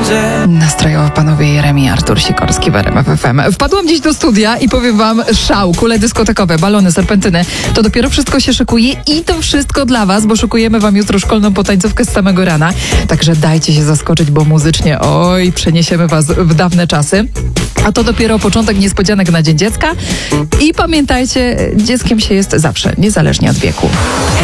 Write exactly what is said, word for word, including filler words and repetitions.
pieniądze. Nastrojowo panowie Jeremi i Artur Sikorski w R M F F M. Wpadłam dziś do studia i powiem wam, szał, kule dyskotekowe, balony, serpentyny. To dopiero wszystko się szykuje i to wszystko dla was, bo szykujemy wam jutro szkolną potańcówkę z samego rana. Także dajcie się zaskoczyć, bo muzycznie, oj, przeniesiemy was w dawne czasy. A to dopiero początek niespodzianek na Dzień Dziecka. I pamiętajcie, dzieckiem się jest zawsze, niezależnie od wieku.